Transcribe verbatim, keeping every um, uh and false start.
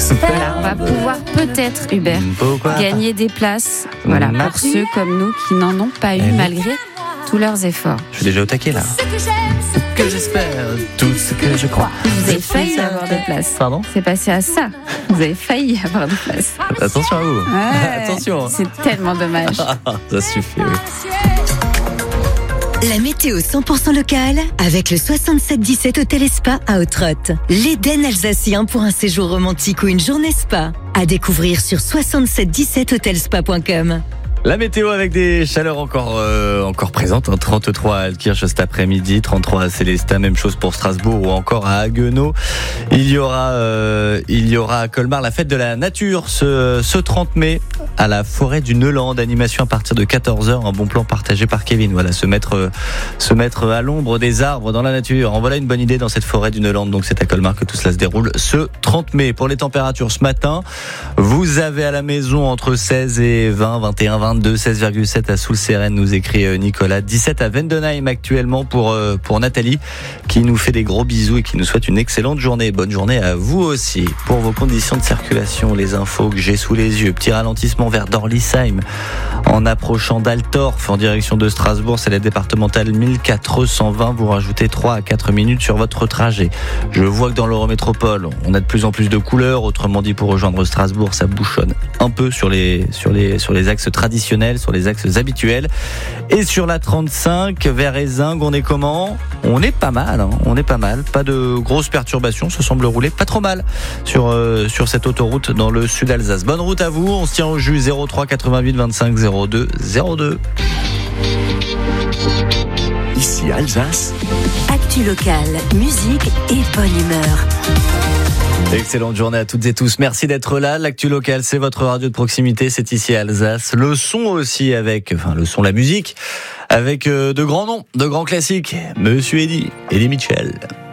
Super. Voilà, on va pouvoir peut-être, Hubert, Pourquoi gagner des places. Voilà, pour Merci. ceux comme nous qui n'en ont pas eu Eh oui. malgré tous leurs efforts. Je suis déjà au taquet là. Ce que j'espère, tout ce que je crois. Vous avez failli avoir des places. Pardon ? C'est passé à ça. Vous avez failli avoir des places. Attention à vous. Ouais, Attention. hein. C'est tellement dommage. Ça suffit, oui. La météo cent pour cent locale avec le soixante-sept dix-sept Hôtel et Spa à Ottrott. L'Éden alsacien pour un séjour romantique ou une journée spa. À découvrir sur soixante-sept dix-sept hotelspa point com. La météo avec des chaleurs encore euh, encore présentes, hein. trente-trois à Altkirch cet après-midi, trente-trois à Célestat, même chose pour Strasbourg ou encore à Haguenau. Il y aura euh, il y aura à Colmar la fête de la nature ce, ce trente mai à la forêt du Neuland, animation à partir de quatorze heures, un bon plan partagé par Kevin. Voilà, se mettre euh, se mettre à l'ombre des arbres dans la nature. En voilà une bonne idée dans cette forêt du Neuland. Donc c'est à Colmar que tout cela se déroule ce trente mai. Pour les températures ce matin, vous avez à la maison entre seize et vingt, vingt et un, vingt-deux, seize virgule sept à Soul-Sérène, nous écrit Nicolas, dix-sept à Vendenheim actuellement pour euh, pour Nathalie qui nous fait des gros bisous et qui nous souhaite une excellente journée. Bonne journée à vous aussi. Pour vos conditions de circulation, les infos que j'ai sous les yeux, petit ralentissement vers Dorlisheim en approchant d'Altorf en direction de Strasbourg, c'est la départementale mille quatre cent vingt, vous rajoutez trois à quatre minutes sur votre trajet. Je vois que dans l'Eurométropole, on a de plus en plus de couleurs, autrement dit pour rejoindre Strasbourg, ça bouchonne un peu sur les sur les sur les axes traditionnels, sur les axes habituels. Et sur la trente-cinq vers Ézingues, on est comment ? On est pas mal, hein, on est pas mal, pas de grosses perturbations, ça semble rouler pas trop mal sur euh, sur cette autoroute dans le sud Alsace. Bonne route à vous, on se tient au jus zéro trois quatre-vingt-huit vingt-cinq zéro deux zéro deux. Ici Alsace. Actu locale, musique et bonne humeur. Excellente journée à toutes et tous. Merci d'être là. L'actu locale, c'est votre radio de proximité. C'est ici à Alsace. Le son aussi avec, enfin, le son, la musique avec euh, de grands noms, de grands classiques. Monsieur Eddy, Eddie Mitchell.